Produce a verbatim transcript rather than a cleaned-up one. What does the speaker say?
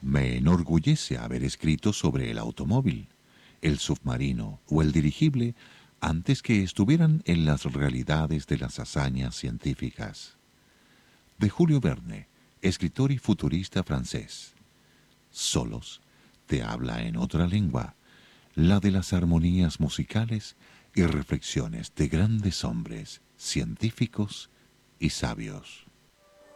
Me enorgullece haber escrito sobre el automóvil, el submarino o el dirigible antes que estuvieran en las realidades de las hazañas científicas. De Julio Verne, escritor y futurista francés. Solos te habla en otra lengua, la de las armonías musicales y reflexiones de grandes hombres, científicos y sabios.